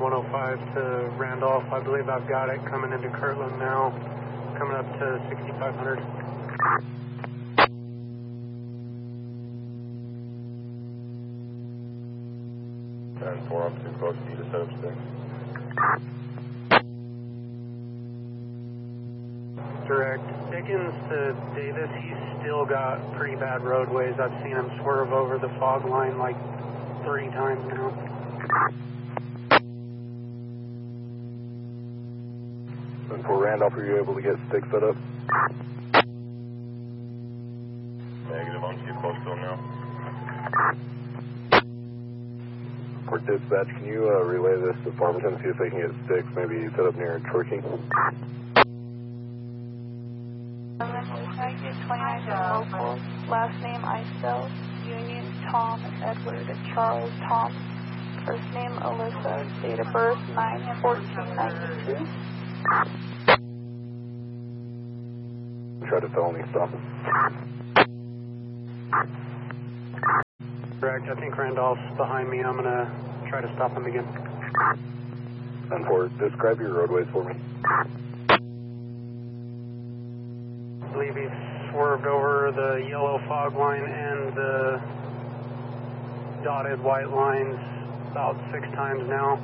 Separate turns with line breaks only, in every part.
105 to Randolph. I believe I've got it coming into Kirtland now, coming up to 6500.
4, I'm too close to you to set up sticks.
Direct. Dickens to Davis, he's still got pretty bad roadways. I've seen him swerve over the fog line like 3 times now.
And for Randolph, are you able to get sticks set up? Negative, I'm too close to him now. For dispatch, can you relay this to Farmington, see if they can get sticks, maybe set up near Torquay?
29 local, last name Isel, Union Tom, Edward, Charles Tom, first name Alyssa, date of birth 9/14/92.
Try to felony stop him.
Correct. I think Randolph's behind me. I'm going to try to stop him again.
And for describe your roadways for me.
I believe he's swerved over the yellow fog line and the dotted white lines about 6 times now.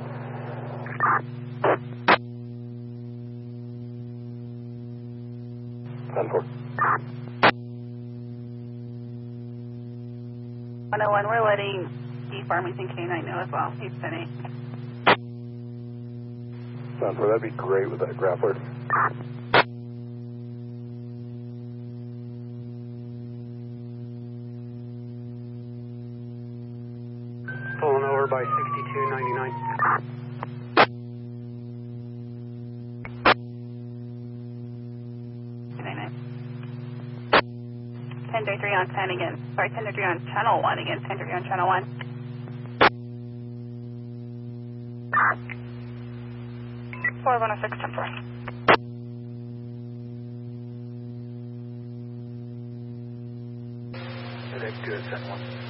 And for
101, we're letting the Farmington K9 know as well. He's spinning.
Sounds for that'd be great with that grappler.
Pulling over by 6299.
10-3 on 10 again. Sorry, 10-3 on channel 1 again. 10-3 on channel 1. Four 106 10-4.
Good, 10-1.